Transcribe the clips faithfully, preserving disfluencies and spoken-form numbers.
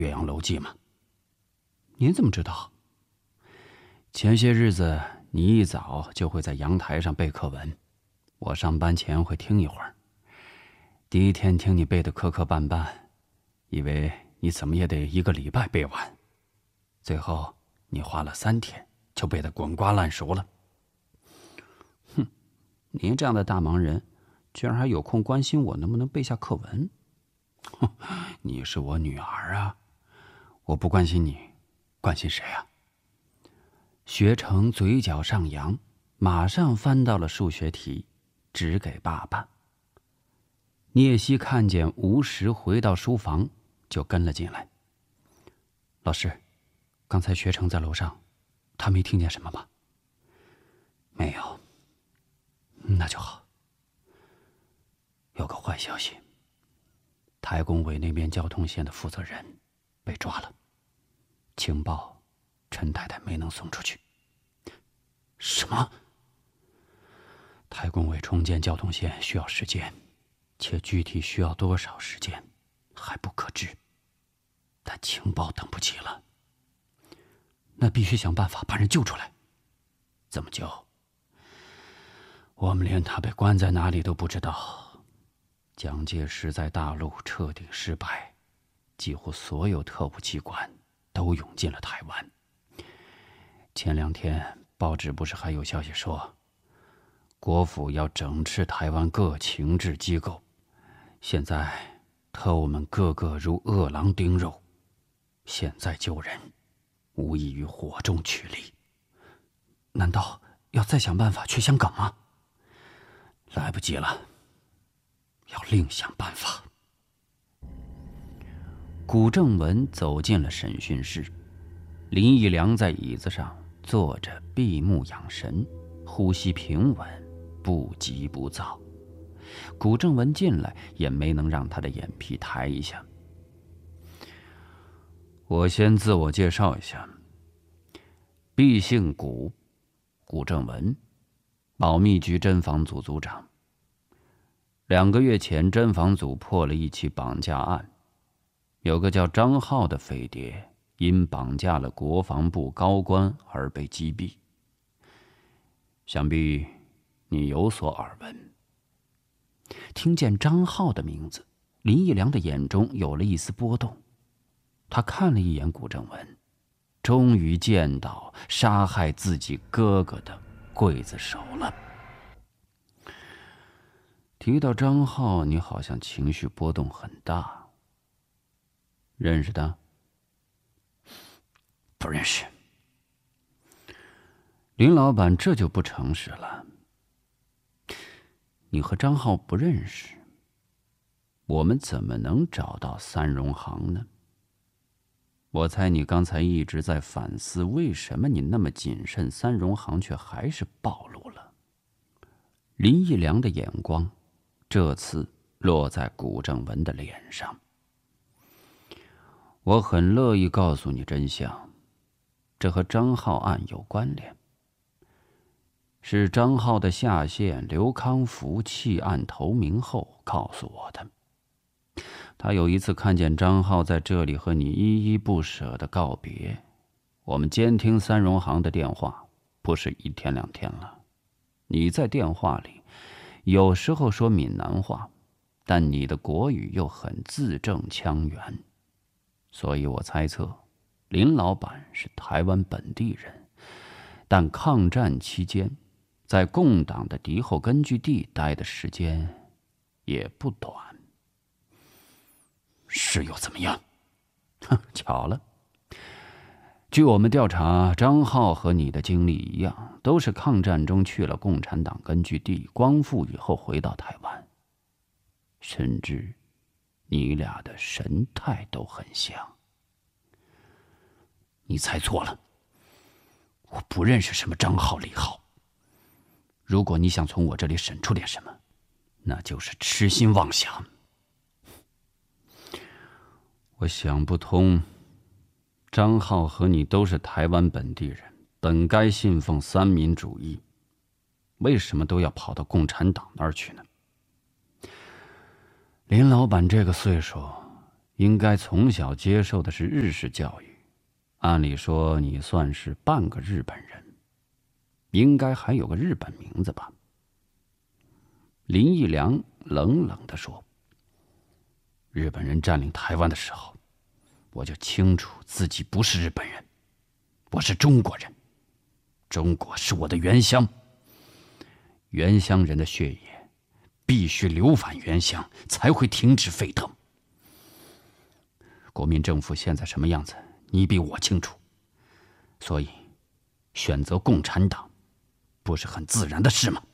岳阳楼记吗？您怎么知道？前些日子你一早就会在阳台上背课文，我上班前会听一会儿。第一天听你背得磕磕绊绊，以为你怎么也得一个礼拜背完，最后你花了三天就背得滚瓜烂熟了。哼，您这样的大忙人，居然还有空关心我能不能背下课文？哼，你是我女儿啊，我不关心你，关心谁啊？学成嘴角上扬，马上翻到了数学题，指给爸爸。聂西看见吴石回到书房，就跟了进来。老师，刚才学成在楼上，他没听见什么吧？没有。那就好。有个坏消息，台工委那边交通线的负责人被抓了，情报陈太太没能送出去。什么？台工委重建交通线需要时间，且具体需要多少时间还不可知，但情报等不及了。那必须想办法把人救出来。怎么救？我们连他被关在哪里都不知道。蒋介石在大陆彻底失败，几乎所有特务机关都涌进了台湾。前两天报纸不是还有消息说，国府要整治台湾各情治机构，现在特务们个个如饿狼盯肉，现在救人无异于火中取栗。难道要再想办法去香港吗？来不及了，要另想办法。古正文走进了审讯室，林义良在椅子上坐着，闭目养神，呼吸平稳，不急不躁。古正文进来也没能让他的眼皮抬一下。我先自我介绍一下，毕姓古，古正文，保密局侦防组组长。两个月前，侦防组破了一起绑架案，有个叫张浩的飞碟因绑架了国防部高官而被击毙。想必你有所耳闻。听见张浩的名字，林义良的眼中有了一丝波动。他看了一眼古正文，终于见到杀害自己哥哥的刽子手了。提到张浩，你好像情绪波动很大。认识他？不认识。林老板这就不诚实了。你和张浩不认识，我们怎么能找到三荣行呢？我猜你刚才一直在反思，为什么你那么谨慎，三荣行却还是暴露了。林义良的眼光这次落在古正文的脸上。我很乐意告诉你真相，这和张浩案有关联。是张浩的下线刘康福弃案投明后告诉我的。他有一次看见张浩在这里和你依依不舍的告别，我们监听三荣行的电话，不是一天两天了。你在电话里有时候说闽南话，但你的国语又很字正腔圆，所以我猜测林老板是台湾本地人，但抗战期间在共党的敌后根据地待的时间也不短。是又怎么样？哼，巧了。据我们调查，张浩和你的经历一样，都是抗战中去了共产党根据地，光复以后回到台湾。甚至你俩的神态都很像。你猜错了，我不认识什么张浩、李浩。如果你想从我这里审出点什么，那就是痴心妄想。我想不通，张浩和你都是台湾本地人，本该信奉三民主义，为什么都要跑到共产党那儿去呢？林老板这个岁数， 应该从小接受的是日式教育，按理说你算是半个日本人，应该还有个日本名字吧？林义良冷冷地说：“日本人占领台湾的时候，我就清楚自己不是日本人，我是中国人。中国是我的原乡，原乡人的血液必须流返原乡，才会停止沸腾。国民政府现在什么样子，你比我清楚，所以选择共产党不是很自然的事吗？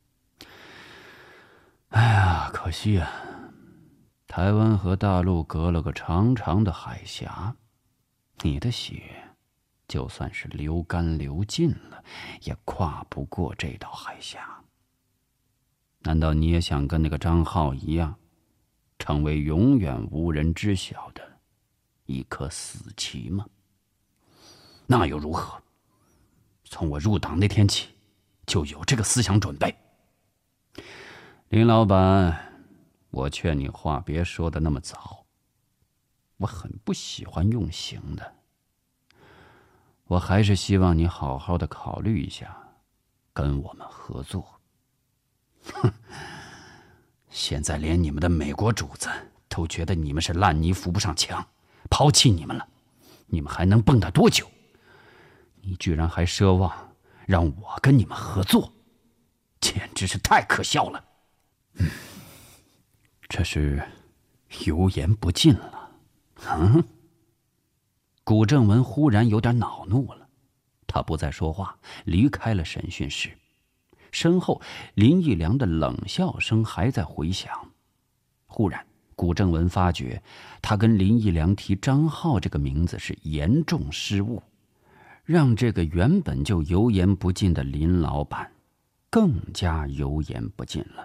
哎呀，可惜啊，台湾和大陆隔了个长长的海峡，你的血就算是流干流尽了，也跨不过这道海峡。难道你也想跟那个张浩一样，成为永远无人知晓的一颗死棋吗？那又如何？从我入党那天起，就有这个思想准备。林老板，我劝你话别说的那么早，我很不喜欢用刑的。我还是希望你好好的考虑一下，跟我们合作。哼，现在连你们的美国主子都觉得你们是烂泥扶不上墙，抛弃你们了，你们还能蹦跶多久？你居然还奢望让我跟你们合作，简直是太可笑了。嗯，这是油盐不进了。嗯，古正文忽然有点恼怒了，他不再说话，离开了审讯室。身后林义良的冷笑声还在回响。忽然古正文发觉他跟林义良提张浩这个名字是严重失误，让这个原本就油盐不进的林老板更加油盐不进了。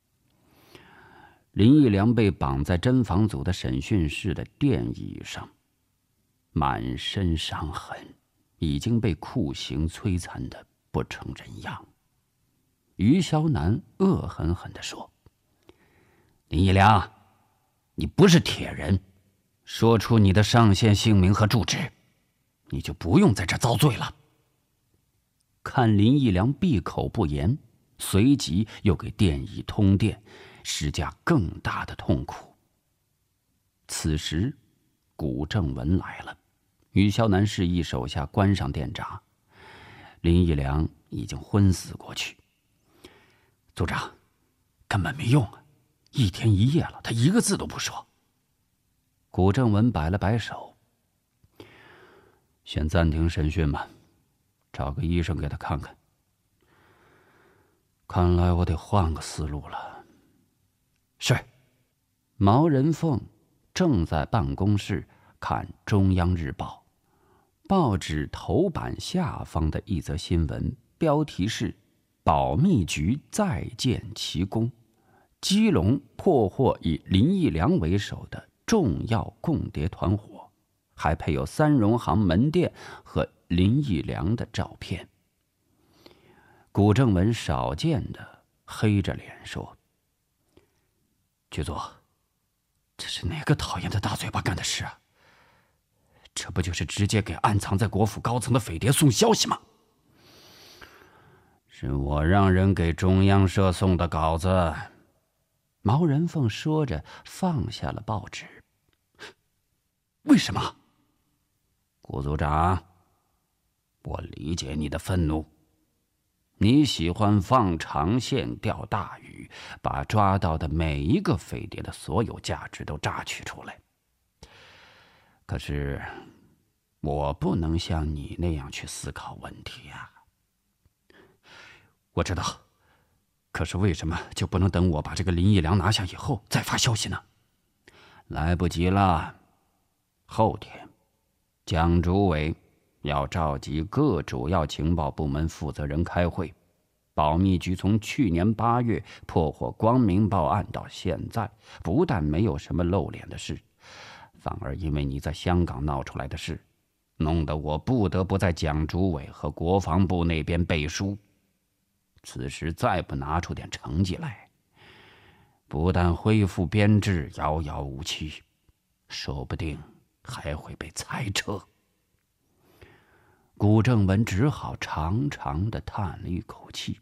林义良被绑在侦防组的审讯室的电椅上，满身伤痕，已经被酷刑摧残得不成人样。于萧南恶狠狠地说：“林义良，你不是铁人，说出你的上线姓名和住址，你就不用在这遭罪了。”看林义良闭口不言，随即又给电椅通电，施加更大的痛苦。此时古正文来了，于萧南示意手下关上电闸。林义良已经昏死过去。组长，根本没用啊！一天一夜了，他一个字都不说。古正文摆了摆手：“先暂停审讯吧，找个医生给他看看。看来我得换个思路了。”是。毛人凤正在办公室看中央日报，报纸头版下方的一则新闻，标题是保密局再建奇功，基隆破获以林义良为首的重要共谍团伙，还配有三荣行门店和林义良的照片。古正文少见的黑着脸说：“局座，这是哪个讨厌的大嘴巴干的事啊？这不就是直接给暗藏在国府高层的匪谍送消息吗？”“是我让人给中央社送的稿子。”毛人凤说着放下了报纸。“为什么？”“顾组长，我理解你的愤怒。你喜欢放长线钓大鱼，把抓到的每一个匪谍的所有价值都榨取出来。可是我不能像你那样去思考问题啊。”“我知道，可是为什么就不能等我把这个林义良拿下以后再发消息呢？”“来不及了，后天蒋主委要召集各主要情报部门负责人开会。保密局从去年八月破获光明报案到现在，不但没有什么露脸的事，反而因为你在香港闹出来的事，弄得我不得不在蒋主委和国防部那边背书。此时再不拿出点成绩来，不但恢复编制遥遥无期， 说不定还会被裁撤。古正文只好长长的叹了一口气。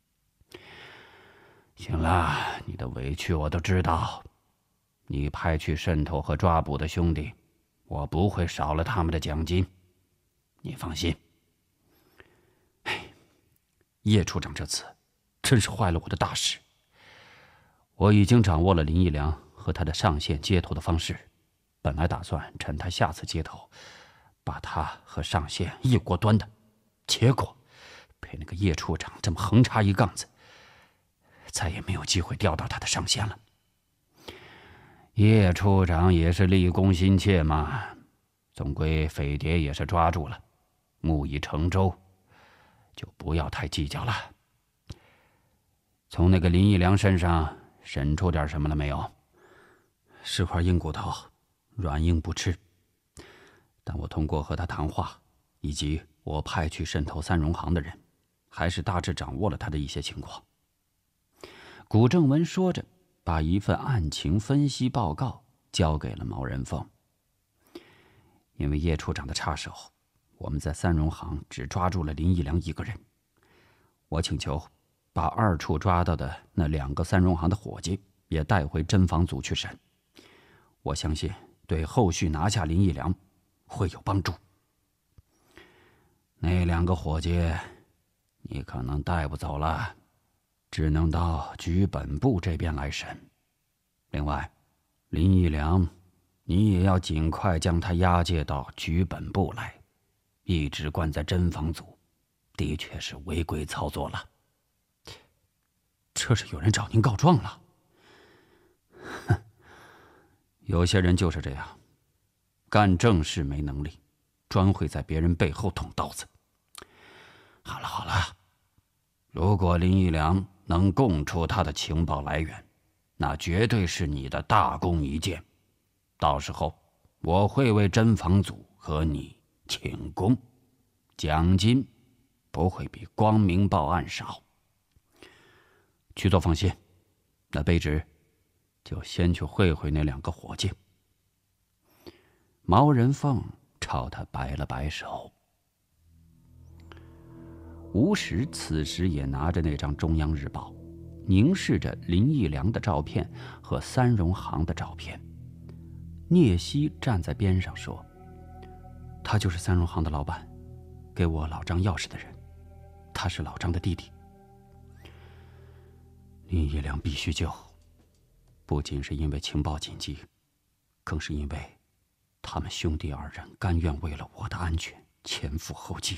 行了，你的委屈我都知道。你派去渗透和抓捕的兄弟，我不会少了他们的奖金，你放心。哎，叶处长这次真是坏了我的大事。我已经掌握了林义良和他的上线接头的方式，本来打算趁他下次接头，把他和上线一锅端的，结果被那个叶处长这么横插一杠子，再也没有机会钓到他的上线了。叶处长也是立功心切嘛，总归匪谍也是抓住了，木已成舟，就不要太计较了。从那个林义良身上审出点什么了没有？是块硬骨头，软硬不吃。但我通过和他谈话，以及我派去渗透三荣行的人，还是大致掌握了他的一些情况。古正文说着，把一份案情分析报告交给了毛人凤。因为叶处长的插手，我们在三荣行只抓住了林义良一个人。我请求把二处抓到的那两个三荣行的伙计也带回侦防组去审，我相信对后续拿下林义良会有帮助。那两个伙计你可能带不走了，只能到局本部这边来审。另外，林义良，你也要尽快将他押解到局本部来，一直关在侦防组，的确是违规操作了。这是有人找您告状了？哼，有些人就是这样，干正事没能力，专会在别人背后捅刀子。好了好了，如果林义良能供出他的情报来源，那绝对是你的大功一件。到时候我会为侦防组和你请功，奖金不会比光明报案少。曲总放心，那卑职就先去会会那两个伙计。毛人凤朝他摆了摆手。吴石此时也拿着那张中央日报，凝视着林义良的照片和三荣行的照片。聂西站在边上说：“他就是三荣行的老板，给我老张钥匙的人，他是老张的弟弟。林义良必须救，不仅是因为情报紧急，更是因为他们兄弟二人甘愿为了我的安全前赴后继。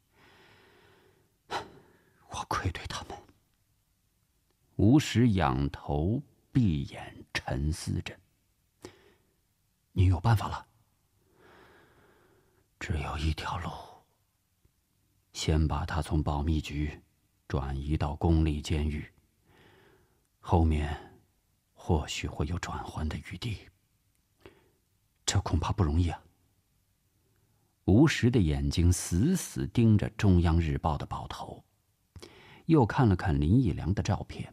我愧对他们。”吴石仰头闭眼沉思着。你有办法了？只有一条路，先把他从保密局转移到公立监狱，后面或许会有转圜的余地。这恐怕不容易啊。吴石的眼睛死死盯着中央日报的报头，又看了看林义良的照片。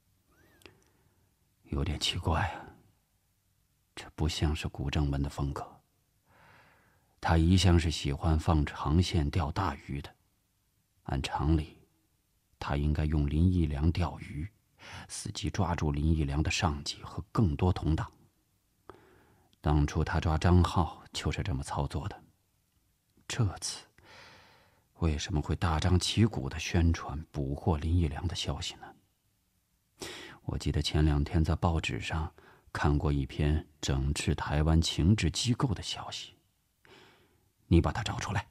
有点奇怪啊，这不像是古正文的风格。他一向是喜欢放长线钓大鱼的，按常理，他应该用林义良钓鱼，伺机抓住林义良的上级和更多同党。当初他抓张浩就是这么操作的，这次为什么会大张旗鼓地宣传捕获林义良的消息呢？我记得前两天在报纸上看过一篇整治台湾情治机构的消息，你把它找出来。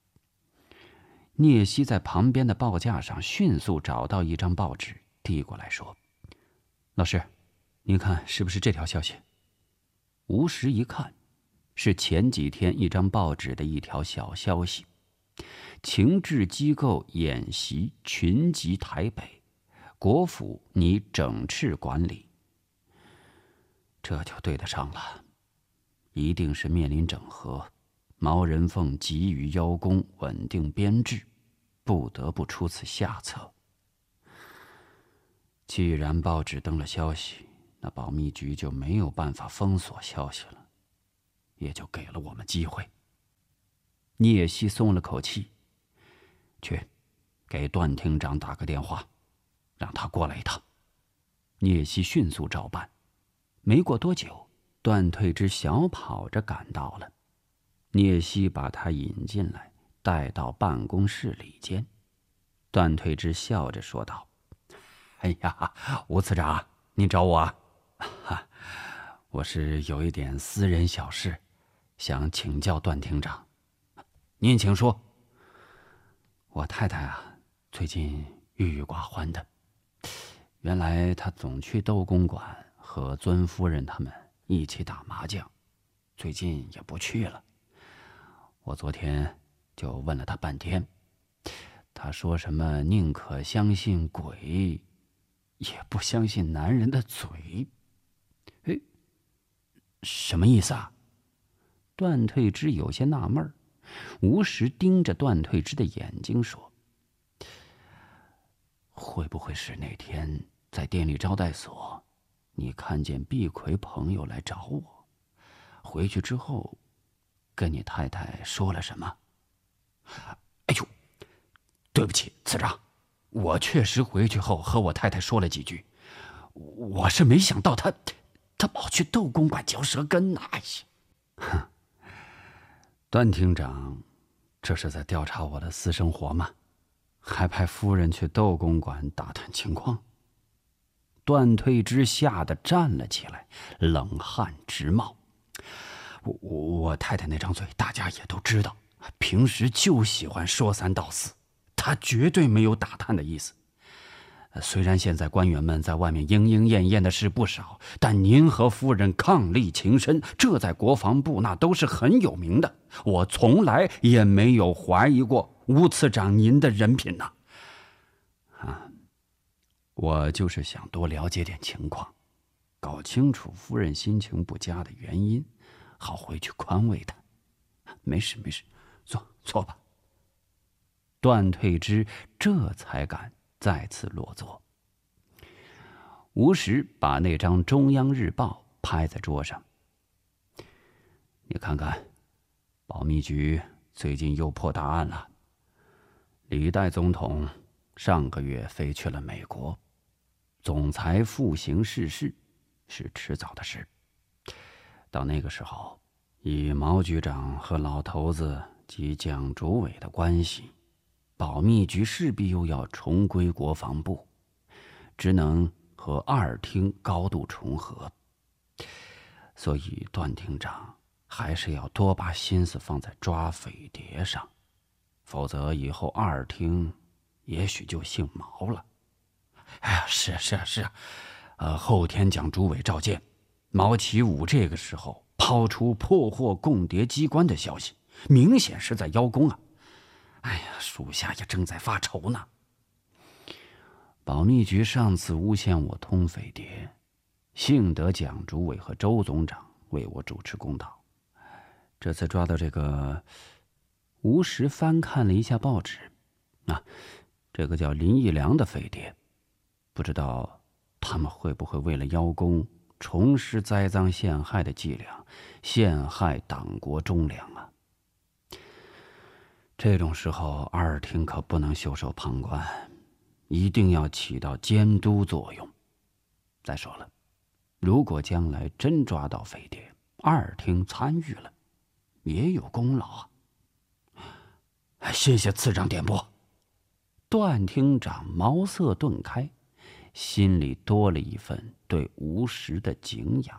聂西在旁边的报架上迅速找到一张报纸，递过来说：“老师，您看是不是这条消息？”吴石一看，是前几天一张报纸的一条小消息：情治机构演习群集台北，国府拟整治管理。这就对得上了，一定是面临整合，毛人凤急于邀功稳定编制，不得不出此下策。既然报纸登了消息，那保密局就没有办法封锁消息了。 也就给了我们机会。聂西松了口气，去给段厅长打个电话，让他过来一趟。聂西迅速照办。没过多久，段退之小跑着赶到了。聂西把他引进来，带到办公室里间。段退之笑着说道：“哎呀，吴次长，您找我啊？哈，我是有一点私人小事，想请教段厅长。您请说。我太太啊，最近郁郁寡欢的。原来她总去斗公馆和尊夫人他们一起打麻将，最近也不去了。我昨天就问了她半天，她说什么宁可相信鬼，也不相信男人的嘴。哎，什么意思啊？段退之有些纳闷儿。吴石盯着段退之的眼睛说：“会不会是那天在店里招待所，你看见毕奎朋友来找我，回去之后跟你太太说了什么？”哎呦，对不起，次长，我确实回去后和我太太说了几句，我是没想到他他跑去斗公馆嚼舌根呐！哎呀，哼。段厅长，这是在调查我的私生活吗？还派夫人去斗公馆打探情况？段退之吓得站了起来，冷汗直冒。我我太太那张嘴，大家也都知道，平时就喜欢说三道四，她绝对没有打探的意思。虽然现在官员们在外面莺莺燕燕的事不少，但您和夫人伉俪情深，这在国防部那都是很有名的。我从来也没有怀疑过吴次长您的人品呐。啊，我就是想多了解点情况，搞清楚夫人心情不佳的原因，好回去宽慰她。没事没事，坐坐吧。段退之这才敢再次落座。吴石把那张中央日报拍在桌上，你看看，保密局最近又破大案了。李代总统上个月飞去了美国，总裁复行逝世是迟早的事。到那个时候，以毛局长和老头子及蒋主委的关系，保密局势必又要重归国防部，只能和二厅高度重合。所以段厅长还是要多把心思放在抓匪谍上，否则以后二厅也许就姓毛了。哎呀，是啊是啊是啊，呃，后天蒋主委召见，毛启武这个时候抛出破获共谍机关的消息，明显是在邀功啊。哎呀，属下也正在发愁呢。保密局上次诬陷我通匪谍，幸得蒋主委和周总长为我主持公道。这次抓到这个，吴石翻看了一下报纸，啊，这个叫林义良的匪谍，不知道他们会不会为了邀功，重施栽赃陷害的伎俩，陷害党国忠良啊！这种时候，二厅可不能袖手旁观，一定要起到监督作用。再说了，如果将来真抓到匪谍，二厅参与了，也有功劳啊。谢谢次长点拨。段厅长茅塞顿开，心里多了一份对吴石的敬仰。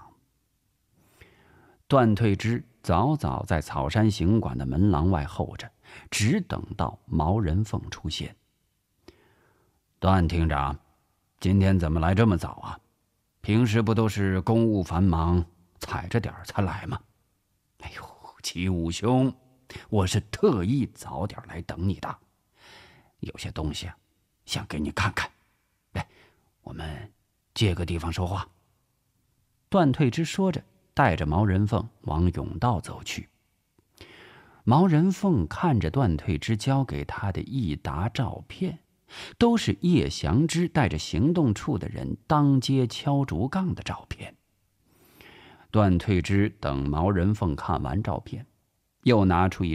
段退之早早在草山行馆的门廊外候着，只等到毛人凤出现。段厅长，今天怎么来这么早啊？平时不都是公务繁忙，踩着点才来吗？哎呦，齐武兄，我是特意早点来等你的。有些东西啊，想给你看看。来，我们借个地方说话。段退之说着，带着毛人凤往甬道走去。毛人凤看着段退之交给他的一沓照片，都是叶祥之带着行动处的人当街敲竹杠的照片。 段退之等毛人凤看完照片，又拿出一